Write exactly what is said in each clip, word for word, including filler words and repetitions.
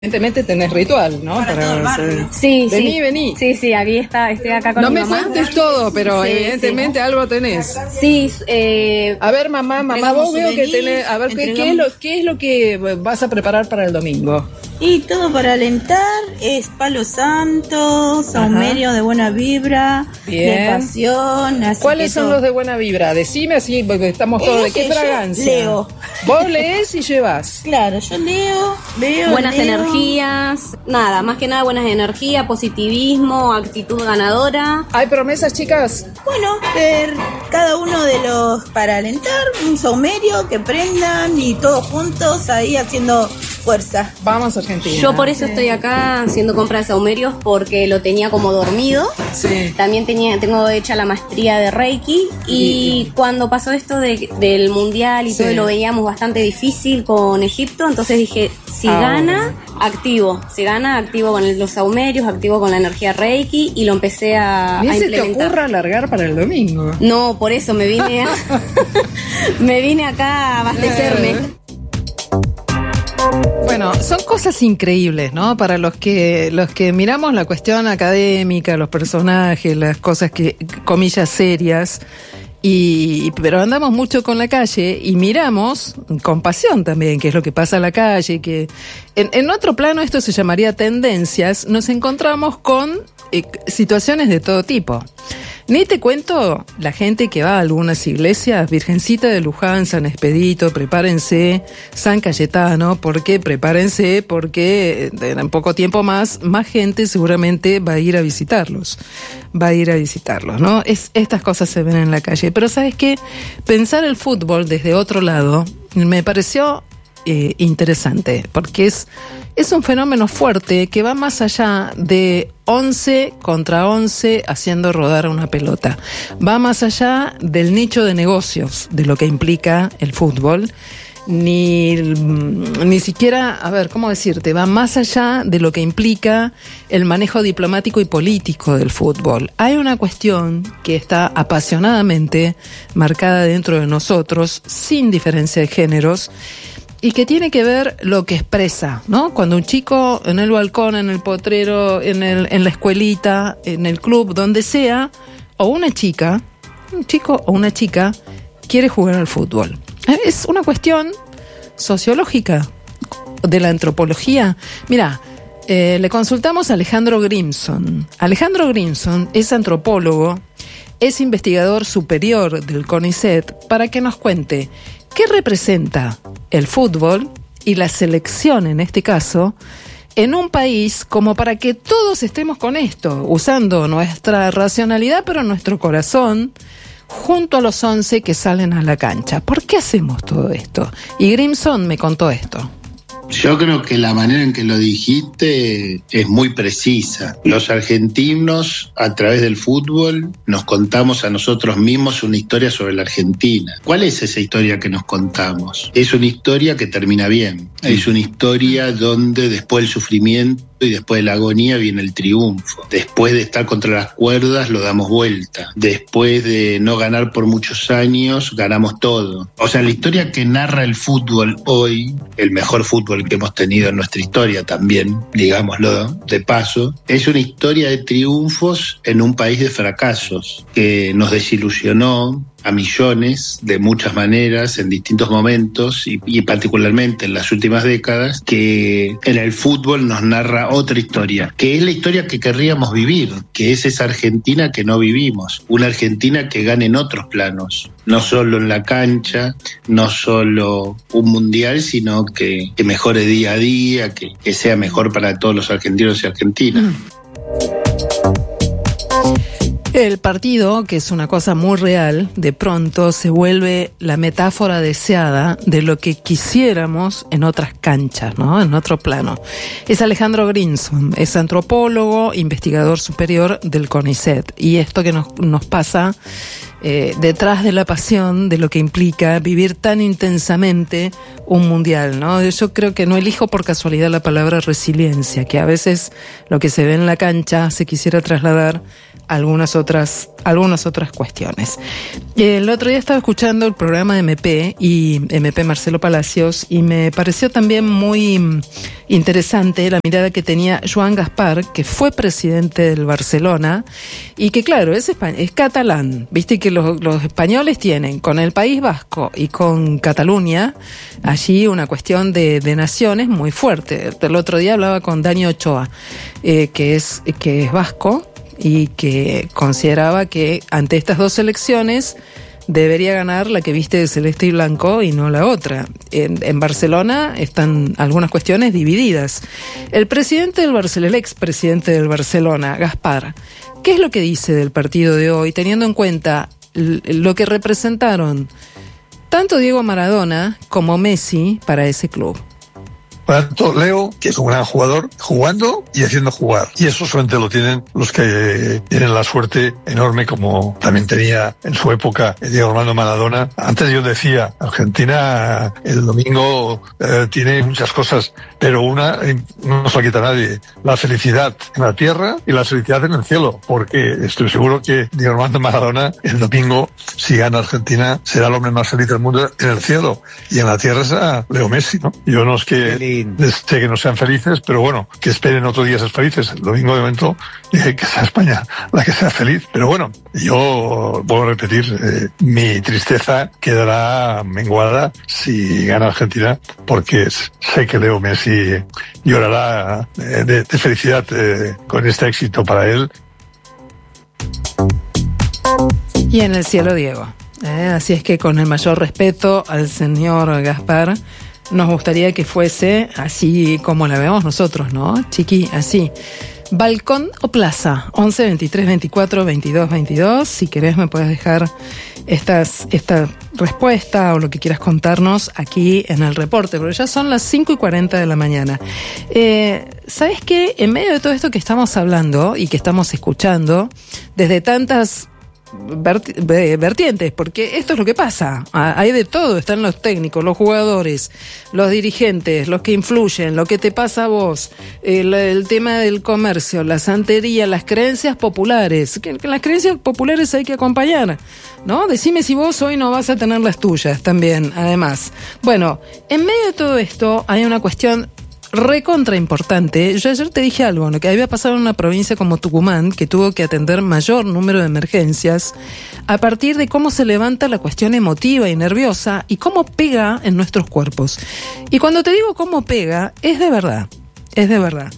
Evidentemente tenés ritual, ¿no? Para, Para hacer... Sí, vení, sí. vení. Sí, sí, aquí está, estoy acá con no mi me mamá. No me cuentes todo, pero sí, evidentemente sí. algo tenés. Sí, eh... A ver, mamá, mamá, vos veo que tenés... A ver, ¿qué, ¿qué, es lo, ¿qué es lo que vas a preparar para el domingo? Y todo para alentar, es palo santo, saumerio de buena vibra, Bien. de pasión. Así ¿Cuáles son todo. los de buena vibra? Decime así, porque estamos todos... ¿De qué fragancia? Leo. Vos lees y llevas. Claro, yo leo, veo, Buenas leo. energías, nada, más que nada buenas energías, positivismo, actitud ganadora. ¿Hay promesas, chicas? Bueno, ver cada uno de los para alentar, un saumerio que prendan y todos juntos ahí haciendo fuerza. Vamos, Argentina. Yo por eso estoy acá haciendo compra de saumerios porque lo tenía como dormido. Sí. También tenía, tengo hecha la maestría de Reiki y, y cuando pasó esto de, del mundial y sí. todo lo veíamos bastante difícil con Egipto, entonces dije, si ah, gana, bueno. activo. Si gana, activo con los saumerios, activo con la energía Reiki y lo empecé a, a implementar. ¿Ni se te ocurra alargar para el domingo? No, por eso me vine a, me vine acá a abastecerme. Bueno, son cosas increíbles, ¿no? Para los que los que miramos la cuestión académica, los personajes, las cosas que, comillas, serias, y pero andamos mucho con la calle y miramos con pasión también qué es lo que pasa en la calle, que en, en otro plano esto se llamaría tendencias, nos encontramos con eh, situaciones de todo tipo. Ni te cuento la gente que va a algunas iglesias, Virgencita de Luján, San Expedito, prepárense, San Cayetano, porque prepárense, porque en poco tiempo más, más gente seguramente va a ir a visitarlos, va a ir a visitarlos, ¿no? Es, estas cosas se ven en la calle, pero ¿sabes qué? Pensar el fútbol desde otro lado me pareció eh, interesante, porque es, es un fenómeno fuerte que va más allá de once contra once haciendo rodar una pelota. Va más allá del nicho de negocios de lo que implica el fútbol, ni, ni siquiera, a ver, ¿cómo decirte? Va más allá de lo que implica el manejo diplomático y político del fútbol. Hay una cuestión que está apasionadamente marcada dentro de nosotros, sin diferencia de géneros, y que tiene que ver lo que expresa, ¿no? Cuando un chico en el balcón, en el potrero, en el, en la escuelita, en el club, donde sea, o una chica, un chico o una chica, quiere jugar al fútbol. Es una cuestión sociológica de la antropología. Mira, eh, le consultamos a Alejandro Grimson. Alejandro Grimson es antropólogo, es investigador superior del CONICET, para que nos cuente ¿qué representa el fútbol y la selección en este caso en un país como para que todos estemos con esto, usando nuestra racionalidad pero nuestro corazón junto a los once que salen a la cancha? ¿Por qué hacemos todo esto? Y Grimson me contó esto. Yo creo que la manera en que lo dijiste es muy precisa. Los argentinos, a través del fútbol, nos contamos a nosotros mismos una historia sobre la Argentina. ¿Cuál es esa historia que nos contamos? Es una historia que termina bien. Es una historia donde después del sufrimiento y después de la agonía viene el triunfo. Después de estar contra las cuerdas lo damos vuelta. Después de no ganar por muchos años, ganamos todo. O sea, la historia que narra el fútbol hoy, el mejor fútbol que hemos tenido en nuestra historia también, digámoslo de paso, es una historia de triunfos en un país de fracasos que nos desilusionó a millones de muchas maneras en distintos momentos y, y particularmente en las últimas décadas, que en el fútbol nos narra otra historia, que es la historia que querríamos vivir, que es esa Argentina que no vivimos, una Argentina que gane en otros planos, no solo en la cancha, no solo un mundial, sino que, que mejore día a día, que, que sea mejor para todos los argentinos y argentinas. Mm. El partido, que es una cosa muy real, de pronto se vuelve la metáfora deseada de lo que quisiéramos en otras canchas, ¿no? En otro plano. Es Alejandro Grimson, es antropólogo, investigador superior del CONICET. Y esto que nos, nos pasa eh, detrás de la pasión de lo que implica vivir tan intensamente un mundial, ¿no? Yo creo que no elijo por casualidad la palabra resiliencia, que a veces lo que se ve en la cancha se quisiera trasladar a algunas otras, algunas otras cuestiones. El otro día estaba escuchando el programa de M P y M P Marcelo Palacios y me pareció también muy interesante la mirada que tenía Joan Gaspar, que fue presidente del Barcelona y que claro, es, espa- es catalán, viste que los, los españoles tienen con el País Vasco y con Cataluña allí una cuestión de, de naciones muy fuerte. El otro día hablaba con Dani Ochoa, eh, que es, que es vasco y que consideraba que ante estas dos elecciones debería ganar la que viste de celeste y blanco y no la otra. En, en Barcelona están algunas cuestiones divididas. El presidente del Barcelona, el expresidente del Barcelona, Gaspar, ¿qué es lo que dice del partido de hoy, teniendo en cuenta l- lo que representaron tanto Diego Maradona como Messi para ese club? Por tanto, Leo, que es un gran jugador, jugando y haciendo jugar. Y eso solamente lo tienen los que tienen la suerte enorme, como también tenía en su época Diego Armando Maradona. Antes yo decía, Argentina el domingo eh, tiene muchas cosas, pero una eh, no se la quita nadie. La felicidad en la tierra y la felicidad en el cielo, porque estoy seguro que Diego Armando Maradona el domingo, si gana Argentina, será el hombre más feliz del mundo en el cielo. Y en la tierra será Leo Messi, ¿no? Yo no es que sé que no sean felices, pero bueno, que esperen otro día ser felices. El domingo de momento eh, que sea España la que sea feliz. Pero bueno, yo vuelvo a repetir, eh, mi tristeza quedará menguada si gana Argentina, porque sé que Leo Messi llorará eh, de, de felicidad eh, con este éxito para él. Y en el cielo, Diego. Eh, así es que con el mayor respeto al señor Gaspar, nos gustaría que fuese así como la vemos nosotros, ¿no? Chiqui, así. ¿Balcón o plaza? once, veintitrés, veinticuatro, veintidós, veintidós. Si querés me puedes dejar estas, esta respuesta o lo que quieras contarnos aquí en el reporte, pero ya son las cinco y cuarenta de la mañana. Eh, ¿Sabes qué? En medio de todo esto que estamos hablando y que estamos escuchando, desde tantas vertientes, porque esto es lo que pasa, hay de todo, están los técnicos, los jugadores, los dirigentes, los que influyen, lo que te pasa a vos, el, el tema del comercio, la santería, las creencias populares, que, que las creencias populares hay que acompañar, ¿no? Decime si vos hoy no vas a tener las tuyas también, además. Bueno, en medio de todo esto hay una cuestión recontra importante. Yo ayer te dije algo, ¿no? Que había pasado en una provincia como Tucumán, que tuvo que atender mayor número de emergencias a partir de cómo se levanta la cuestión emotiva y nerviosa y cómo pega en nuestros cuerpos. Y cuando te digo cómo pega, es de verdad, es de verdad.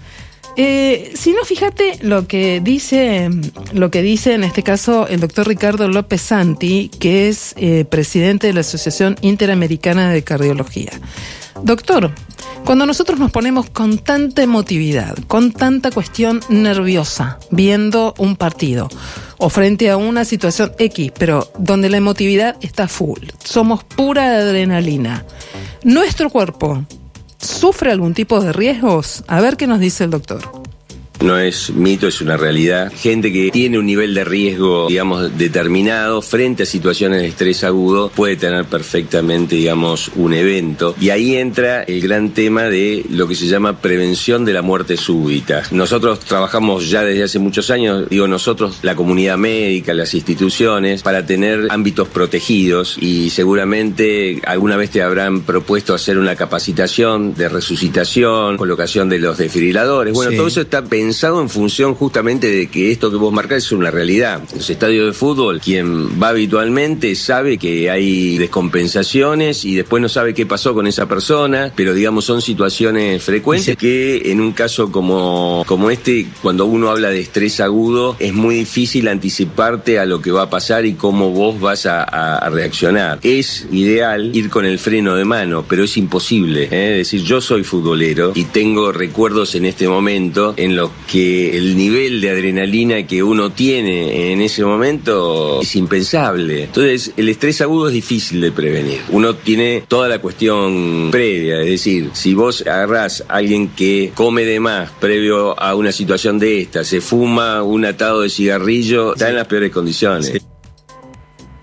Eh, si no, fíjate lo que dice, lo que dice en este caso el doctor Ricardo López Santi, que es eh, presidente de la Asociación Interamericana de Cardiología. Doctor, cuando nosotros nos ponemos con tanta emotividad, con tanta cuestión nerviosa, viendo un partido o frente a una situación X, pero donde la emotividad está full, somos pura adrenalina, ¿nuestro cuerpo sufre algún tipo de riesgos? A ver qué nos dice el doctor. No es mito, es una realidad. Gente que tiene un nivel de riesgo, digamos, determinado frente a situaciones de estrés agudo puede tener perfectamente, digamos, un evento. Y ahí entra el gran tema de lo que se llama prevención de la muerte súbita. Nosotros trabajamos ya desde hace muchos años, digo nosotros, la comunidad médica, las instituciones, para tener ámbitos protegidos, y seguramente alguna vez te habrán propuesto hacer una capacitación de resucitación, colocación de los desfibriladores. Bueno, sí. Todo eso está pensado en función justamente de que esto que vos marcás es una realidad. En los estadios de fútbol, quien va habitualmente sabe que hay descompensaciones y después no sabe qué pasó con esa persona, pero digamos son situaciones frecuentes sí. Que en un caso como, como este, cuando uno habla de estrés agudo, es muy difícil anticiparte a lo que va a pasar y cómo vos vas a, a, a reaccionar. Es ideal ir con el freno de mano, pero es imposible, ¿eh? Es decir, yo soy futbolero y tengo recuerdos en este momento en los que el nivel de adrenalina que uno tiene en ese momento es impensable. Entonces, el estrés agudo es difícil de prevenir. Uno tiene toda la cuestión previa, es decir, si vos agarrás a alguien que come de más previo a una situación de esta, se fuma un atado de cigarrillo, está en las peores condiciones. Sí.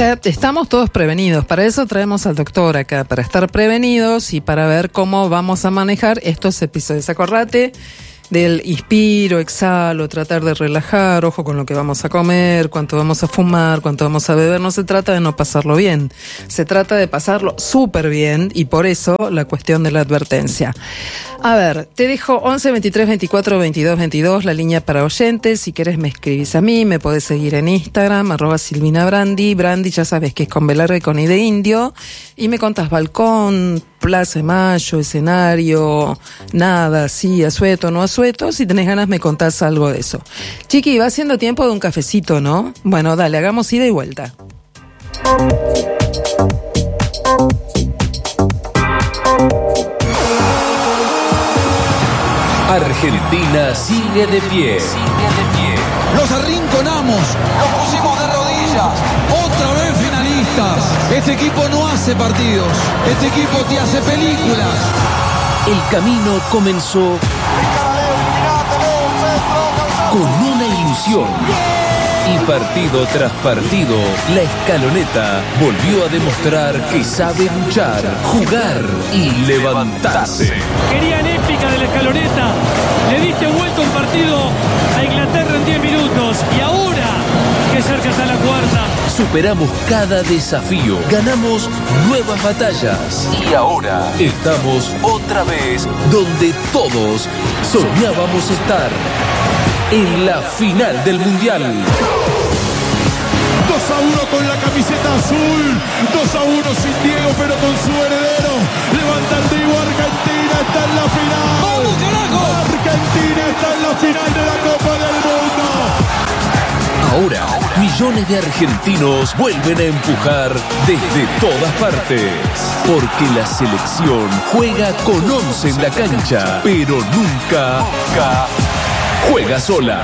sea, estamos todos prevenidos. Para eso traemos al doctor acá, para estar prevenidos y para ver cómo vamos a manejar estos episodios. Acordate del inspiro, exhalo, tratar de relajar, ojo con lo que vamos a comer, cuánto vamos a fumar, cuánto vamos a beber. No se trata de no pasarlo bien, se trata de pasarlo súper bien, y por eso la cuestión de la advertencia. A ver, te dejo once, veintitrés, veinticuatro, veintidós, veintidós, la línea para oyentes. Si querés me escribís a mí, me podés seguir en Instagram, arroba Silvina Brandi. Brandi ya sabes que es con B larga y con I de indio. Y me contás balcón, Plaza de Mayo, escenario, nada, sí, asueto, no asueto. Si tenés ganas me contás algo de eso. Chiqui, va siendo tiempo de un cafecito, ¿no? Bueno, dale, hagamos ida y vuelta. Argentina sigue de pie. Sigue de pie. Los arrinconamos, los pusimos de rodillas. Otra vez finalistas. Este equipo no hace partidos. Este equipo te hace películas. El camino comenzó con una ilusión. Y partido tras partido, la Escaloneta volvió a demostrar que sabe luchar, jugar y levantarse. Querían épica de la Escaloneta. Le diste vuelta un partido a Inglaterra en diez minutos. Y ahora, que cerca está la cuarta. Superamos cada desafío, ganamos nuevas batallas. Y ahora estamos otra vez donde todos soñábamos estar. En la final del Mundial. dos a uno con la camiseta azul. dos a uno sin Diego, pero con su heredero. Levanta el Diego, Argentina está en la final. ¡Vamos, carajo! Argentina está en la final de la Copa del Mundo. Ahora, millones de argentinos vuelven a empujar desde todas partes. Porque la selección juega con once en la cancha, pero nunca, nunca juega sola.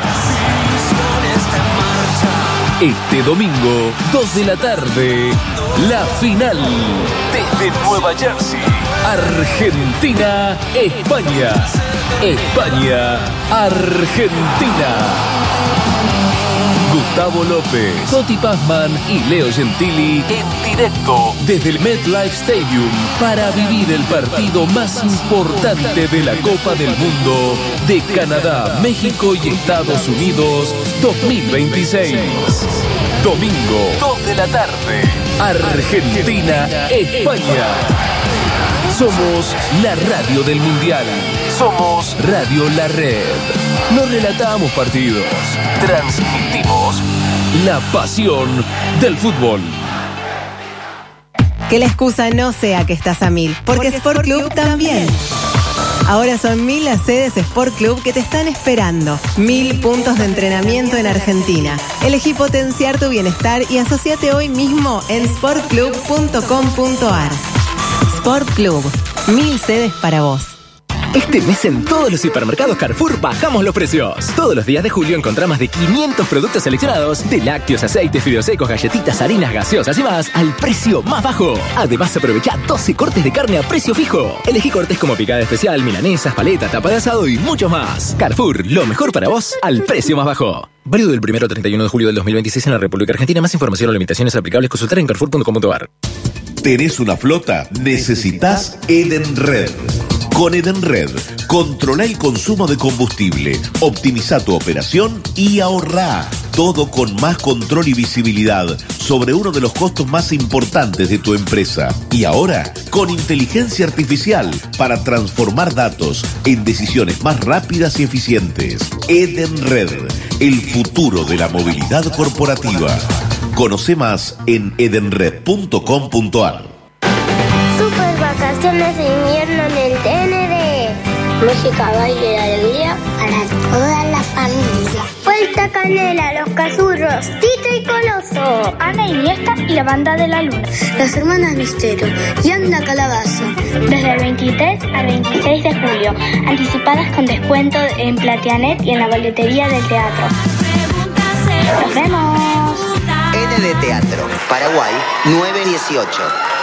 Este domingo, dos de la tarde, la final. Desde Nueva Jersey, Argentina, España. España, Argentina. Gustavo López, Toti Pazman y Leo Gentili en directo desde el MetLife Stadium para vivir el partido más importante de la Copa del Mundo de Canadá, México y Estados Unidos dos mil veintiséis. Domingo, dos de la tarde, Argentina, España. Somos la radio del Mundial. Somos Radio La Red. No relatamos partidos, transmitimos la pasión del fútbol. Que la excusa no sea que estás a mil, porque, porque Sport Club, Club también. Ahora son mil las sedes Sport Club que te están esperando. Mil puntos de entrenamiento en Argentina. Elegí potenciar tu bienestar y asociate hoy mismo en sport club punto com punto a r. Sport Club, mil sedes para vos. Este mes en todos los hipermercados Carrefour bajamos los precios. Todos los días de julio encontrá más de quinientos productos seleccionados, de lácteos, aceites, fideos secos, galletitas, harinas, gaseosas y más, al precio más bajo. Además aprovecha doce cortes de carne a precio fijo. Elegí cortes como picada especial, milanesas, paleta, tapa de asado y mucho más. Carrefour, lo mejor para vos al precio más bajo. Válido del primero al treinta y uno de julio del dos mil veintiséis en la República Argentina. Más información o limitaciones aplicables consultar en carrefour punto com punto a r. ¿Tenés una flota? Necesitas Edenred. Con Edenred, controla el consumo de combustible, optimiza tu operación y ahorrá. Todo con más control y visibilidad sobre uno de los costos más importantes de tu empresa. Y ahora, con inteligencia artificial para transformar datos en decisiones más rápidas y eficientes. Edenred, el futuro de la movilidad corporativa. Conoce más en edenred punto com punto a r. Super vacaciones de invierno en el T N D. Música, baile y alegría para toda la familia. Vuelta Canela, Los Cazurros, Tito y Coloso, Ana Iniesta y la Banda de la Luna, Las Hermanas Misterio y Anda Calabaza. Desde el veintitrés al veintiséis de julio, anticipadas con descuento en Platianet y en la boletería del teatro. ¡Nos vemos! N D Teatro, Paraguay nueve dieciocho.